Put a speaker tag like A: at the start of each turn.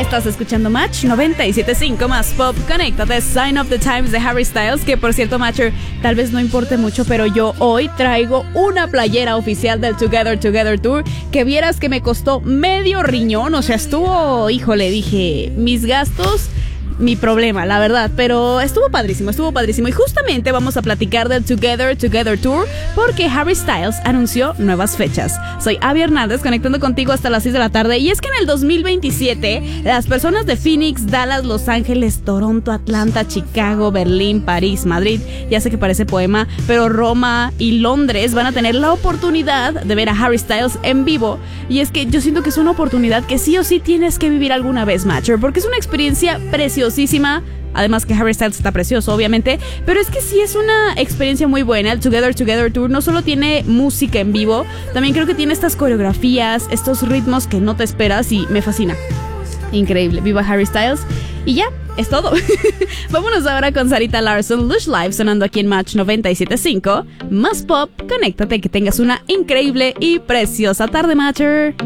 A: Estás escuchando Match 97.5 más Pop. Conéctate, Sign of the Times de Harry Styles, que por cierto, Matcher, tal vez no importe mucho, pero yo hoy traigo una playera oficial del Together Together Tour, que vieras que me costó medio riñón, o sea, estuvo, híjole, dije, mis gastos, mi problema, la verdad, pero estuvo padrísimo, y justamente vamos a platicar del Together Together Tour porque Harry Styles anunció nuevas fechas. Soy Abby Hernández, conectando contigo hasta las 6 de la tarde, y es que en el 2027 las personas de Phoenix, Dallas, Los Ángeles, Toronto, Atlanta, Chicago, Berlín, París, Madrid, ya sé que parece poema, pero Roma y Londres van a tener la oportunidad de ver a Harry Styles en vivo, y es que yo siento que es una oportunidad que sí o sí tienes que vivir alguna vez, Matcher, porque es una experiencia preciosa. Además que Harry Styles está precioso, obviamente, pero es que sí es una experiencia muy buena. El Together Together Tour no solo tiene música en vivo, también creo que tiene estas coreografías, estos ritmos que no te esperas, y me fascina. Increíble, viva Harry Styles. Y ya, es todo. Vámonos ahora con Sarita Larson, Lush Live, sonando aquí en Match 97.5 más Pop. Conéctate, que tengas una increíble y preciosa tarde, Matcher.